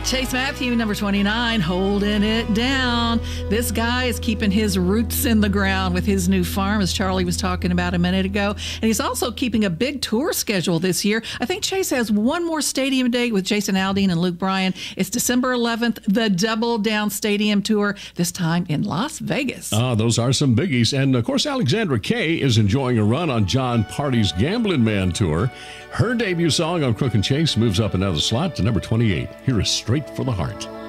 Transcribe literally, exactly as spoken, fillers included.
Chase Matthew, number twenty-nine, holding it down. This guy is keeping his roots in the ground with his new farm, as Charlie was talking about a minute ago. And he's also keeping a big tour schedule this year. I think Chase has one more stadium date with Jason Aldean and Luke Bryan. It's December eleventh, the Double Down Stadium Tour, this time in Las Vegas. Ah, those are some biggies. And, of course, Alexandra Kay is enjoying a run on John Party's Gamblin' Man Tour. Her debut song on Crook and Chase moves up another slot to number twenty-eight. Here is Straight for the Heart.